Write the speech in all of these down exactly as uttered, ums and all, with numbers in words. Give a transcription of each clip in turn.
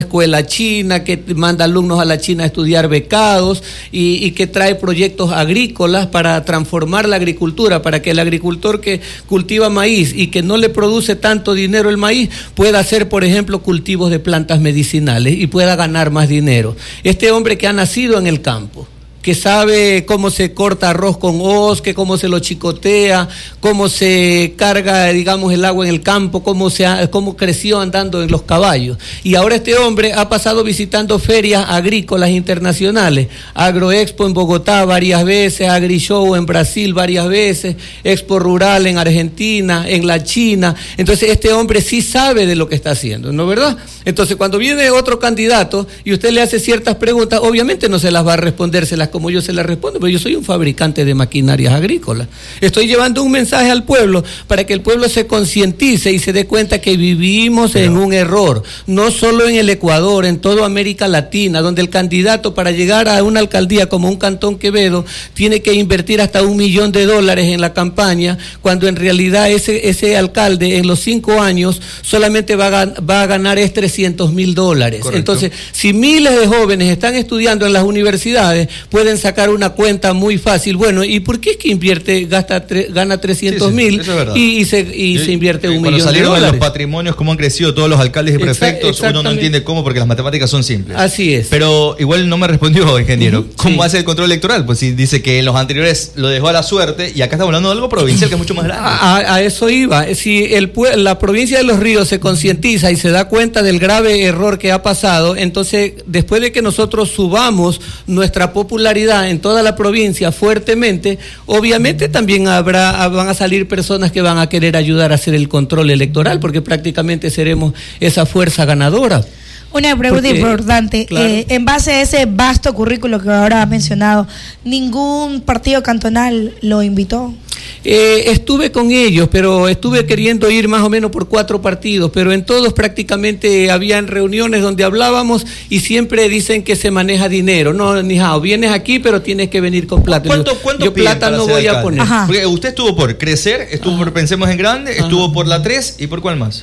escuela china, que manda alumnos a la China a estudiar becados y, y que trae proyectos agrícolas para transformar la agricultura, para que el agricultor que cultiva maíz y que no le produce tanto dinero el maíz pueda hacer, por ejemplo, cultivos de plantas medicinales y pueda ganar más dinero. Este hombre que ha nacido en el campo, que sabe cómo se corta arroz con hoz, que cómo se lo chicotea, cómo se carga, digamos, el agua en el campo, cómo, se ha, cómo creció andando en los caballos. Y ahora este hombre ha pasado visitando ferias agrícolas internacionales, Agroexpo en Bogotá varias veces, AgriShow en Brasil varias veces, Expo Rural en Argentina, en la China. Entonces este hombre sí sabe de lo que está haciendo, ¿no es verdad? Entonces cuando viene otro candidato y usted le hace ciertas preguntas, obviamente no se las va a responder, se las como yo se le respondo, pero yo soy un fabricante de maquinarias agrícolas. Estoy llevando un mensaje al pueblo para que el pueblo se concientice y se dé cuenta que vivimos pero... en un error, no solo en el Ecuador, en toda América Latina, donde el candidato para llegar a una alcaldía como un Cantón Quevedo tiene que invertir hasta un millón de dólares en la campaña, cuando en realidad ese, ese alcalde en los cinco años solamente va a, va a ganar es trescientos mil dólares. Correcto. Entonces, si miles de jóvenes están estudiando en las universidades, pueden sacar una cuenta muy fácil. Bueno, ¿y por qué es que invierte, gasta, tre, gana trescientos mil sí, sí, y, y, se, y yo, se invierte un millón de dólares? Cuando salieron los patrimonios, cómo han crecido todos los alcaldes y prefectos, uno no entiende cómo, porque las matemáticas son simples. Así es. Pero igual no me respondió, ingeniero. Uh-huh, ¿Cómo sí. hace el control electoral? Pues si dice que en los anteriores lo dejó a la suerte, y acá estamos hablando de algo provincial que es mucho más grande. A, a eso iba. Si el, la provincia de Los Ríos se concientiza y se da cuenta del grave error que ha pasado, entonces después de que nosotros subamos nuestra popularidad en toda la provincia fuertemente, obviamente también habrá, van a salir personas que van a querer ayudar a hacer el control electoral, porque prácticamente seremos esa fuerza ganadora. Una pregunta porque, importante, claro. eh, en base a ese vasto currículo que ahora ha mencionado, ¿ningún partido cantonal lo invitó? Eh, estuve con ellos, pero estuve queriendo ir más o menos por cuatro partidos, pero en todos prácticamente habían reuniones donde hablábamos y siempre dicen que se maneja dinero. No, Nijao, vienes aquí, pero tienes que venir con plata. ¿Cuánto, cuánto yo plata no voy alcalde? a poner. Ajá. Porque usted estuvo por Crecer, estuvo Ajá. por Pensemos en Grande, Ajá. estuvo por la tres y ¿por cuál más?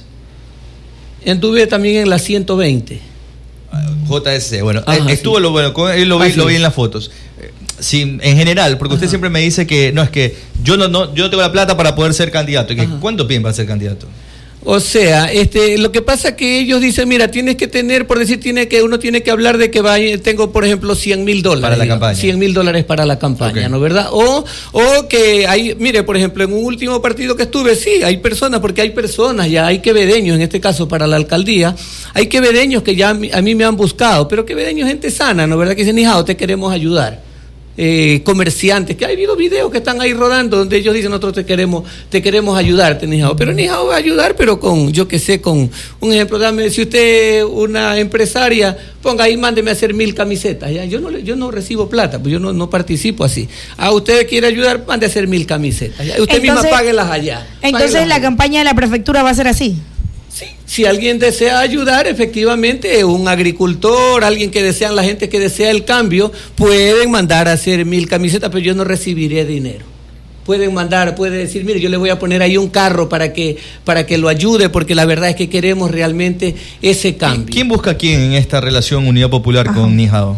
Anduve también en la ciento veinte. J S C, bueno, Ajá, estuvo sí. lo bueno, lo vi, lo vi en las fotos. Sí, en general, porque Ajá. usted siempre me dice que no, es que yo no, no, yo no tengo la plata para poder ser candidato. Que, ¿cuánto piden para ser candidato? O sea, este, lo que pasa es que ellos dicen, mira, tienes que tener, por decir, tiene que uno tiene que hablar de que va, tengo, por ejemplo, cien mil dólares. Para la digamos, campaña. cien mil dólares para la campaña, okay. ¿no verdad? O, o que hay, mire, por ejemplo, en un último partido que estuve, sí, hay personas, porque hay personas, ya hay quevedeños, en este caso para la alcaldía, hay quevedeños que ya a mí, a mí me han buscado, pero quevedeños, gente sana, ¿no verdad? Que dicen, hijao, te queremos ayudar. Eh, comerciantes, que ha habido videos que están ahí rodando donde ellos dicen nosotros te queremos te queremos ayudarte, Nijao, pero Nijao va a ayudar, pero con, yo que sé, con un ejemplo, dame, si usted una empresaria, ponga ahí, mándeme a hacer mil camisetas, ¿ya? Yo no yo no recibo plata, pues yo no, no participo así. A usted quiere ayudar, mande a hacer mil camisetas, ¿ya? Usted entonces, misma páguelas allá. Entonces páguelas la allá. Campaña de la prefectura va a ser así. Sí, si alguien desea ayudar, efectivamente, un agricultor, alguien que desea, la gente que desea el cambio, pueden mandar a hacer mil camisetas, pero yo no recibiré dinero. Pueden mandar, puede decir, mire, yo le voy a poner ahí un carro para que, para que lo ayude, porque la verdad es que queremos realmente ese cambio. ¿Quién busca a quién en esta relación Unidad Popular Ajá. con Nijao?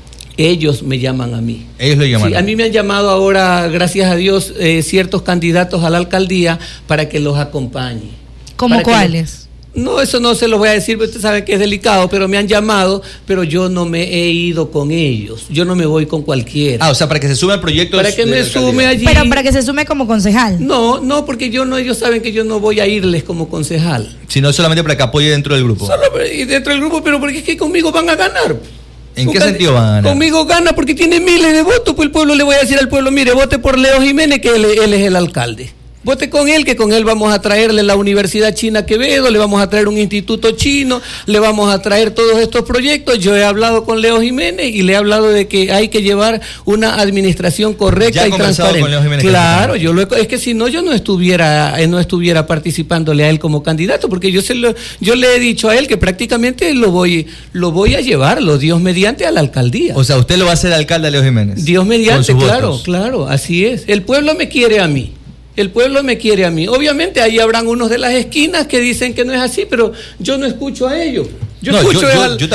Ellos me llaman a mí. Ellos lo llaman. Sí, a mí me han llamado ahora, gracias a Dios, eh, ciertos candidatos a la alcaldía para que los acompañe. ¿Cómo cuáles? No, eso no se los voy a decir, porque ustedes saben que es delicado, pero me han llamado, pero yo no me he ido con ellos. Yo no me voy con cualquiera. Ah, o sea, para que se sume al proyecto. Para que me sume allí. Pero para que se sume como concejal. No, no, porque yo no, ellos saben que yo no voy a irles como concejal. Sino solamente para que apoye dentro del grupo. Solo dentro del grupo, pero porque es que conmigo van a ganar. ¿En qué sentido van a ganar? Conmigo gana porque tiene miles de votos, pues el pueblo le voy a decir al pueblo, mire, vote por Leo Jiménez, que él, él es el alcalde. Vote con él, que con él vamos a traerle la Universidad China Quevedo, le vamos a traer un instituto chino, le vamos a traer todos estos proyectos. Yo he hablado con Leo Jiménez y le he hablado de que hay que llevar una administración correcta y transparente. Con Leo Jiménez, claro, yo lo he, es que si no yo no estuviera no estuviera participándole a él como candidato, porque yo se lo, yo le he dicho a él que prácticamente lo voy lo voy a llevarlo, Dios mediante, a la alcaldía. O sea, usted lo va a hacer alcalde a Leo Jiménez. Dios mediante, claro, votos. claro, así es. El pueblo me quiere a mí. El pueblo me quiere a mí. Obviamente ahí habrán unos de las esquinas que dicen que no es así, pero yo no escucho a ellos. Yo no, escucho yo, yo, al... yo